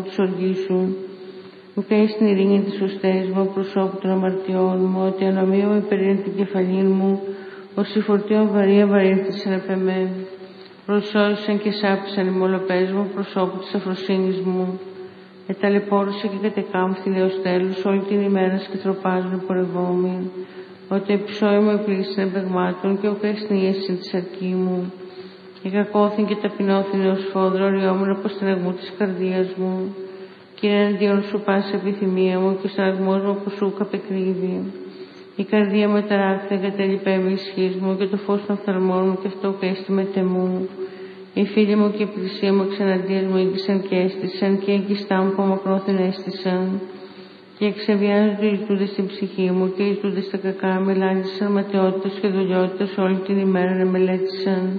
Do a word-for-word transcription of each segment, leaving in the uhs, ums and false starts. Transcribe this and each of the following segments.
της οργής σου. Ουκ έχεις την ειρήνη της σωστές μου, προσώπου των αμαρτιών μου, ότι ανομοίω υπερήνει την κεφαλήν μου, ως η φορτίον βαρύ βαρύνθησαν επ' εμέ. Προσώζησαν και σάπησαν οι μολοπές μου, προσώπου της αφροσύνης μου. Εταλαιπώρησε και κατεκάμφθη έως τέλους, όλη την ημέρα σκητροπάζουν πορευόμοι. Ότι επεισόη μου επλήγησαν εμπεγμάτων και ουκ έχεις την ίεση της αρκή μου. Εκακώθην και ταπεινώθην έως φόδρο, ριόμουν από στεναγμού της καρδίας μου. Κύριε, εναντίον σου πάση επιθυμία μου και ο στεναγμός μου από σου καπεκρύβει. Η καρδία μου εταράχθη, εγκατέλειπε με ισχύς μου και το φως των οφθαλμών μου και αυτό ουκ έστι με τεμού. Οι φίλοι μου και η πλησία μου εξεναντίας μου ήγγισαν και έστησαν και οι εγκιστά μου που μακρόθεν έστησαν. Και εξεβιάζονται οι ζητούντες στην ψυχή μου και οι ζητούντες στα κακά με λάντισαν ματαιότητας και δουλειότητας όλη την ημέρα να μελέτησαν.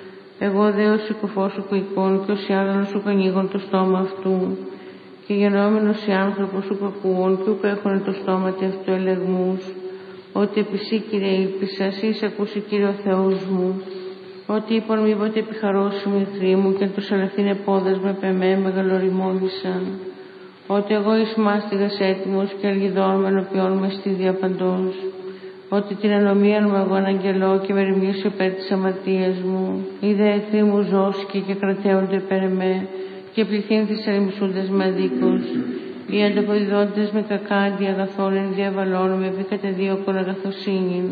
Εγώ δε ως συκοφός ουκοικών και ως άγαλος ουκ ανοίγων το στόμα αυτού. Και γενόμενος οι άνθρωπος ουκ ακούων και ουκ έχωνε το στόμα αυτού ελεγμούς. Ότι επί σύ, Κύριε, ήλπισα, σύ εισακούσι, Κύριε ο Θεός μου. Ότι είπαν μήποτε επιχαρώσιμοι οι εχθροί μου και αν τους αλευθύν επόδες με πεμέ μεγαλοριμόνησαν. Ότι εγώ εις μάστιγας έτοιμος και αλγιδών με ενωπιών με στη διαπαντός. Ότι την ανομίαν μου εγώ αναγγελώ και με ρημνήσω υπέρ της αμαρτίας μου. Είδε εχθροί μου ζώσκοι και κρατέονται υπέρ εμέ και πληθύνθησαν οι μισούντες με αδίκως. Οι ανταποδιδόντες με κακά αντί αγαθών εν διαβαλών με επί κατεδίωκον αγαθοσύνην.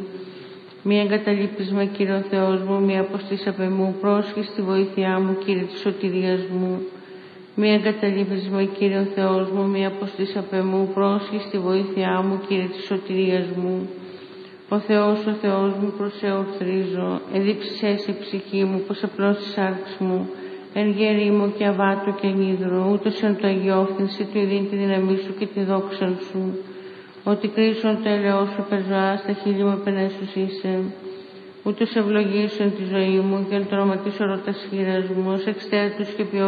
Μη εγκαταλείπεις με, Κύριε ο Θεός μου, μη αποστείς απ' εμού, πρόσχη στη βοήθειά μου, Κύριε της σωτηρίας μου. Μη εγκαταλείπεις με, Κύριε ο Θεός μου, μη αποστείς απ' εμού, πρόσχη στη βοήθειά μου, Κύριε της σωτηρίας μου. Ο Θεός, ο Θεός μου, προς σε ορθρίζω, εδείψεις η ψυχή μου, πως απλώς τη σάρξ μου, εν γέρι μου και αβάτω και νίδρο, ούτως εν το αγιόφθηνση του ειδήν τη δύναμή σου και τη δόξαν σου. Ότι κρίσον το έλεος σου πεζοά, στα χείλη μου επενέσους είσαι. Ούτως ευλογήσουν τη ζωή μου και εν το όνομα της ορότας χείρας μου, ως εξτέρτους και ποιότητας